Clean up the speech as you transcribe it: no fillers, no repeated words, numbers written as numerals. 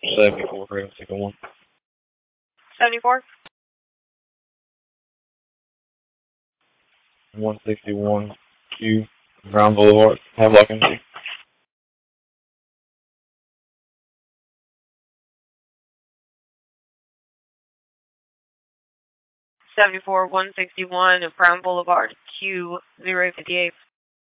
74, Rail 61. 74? 161 Q, Brown Boulevard, Havelock NC. 74, 161 of Brown Boulevard, Q 058.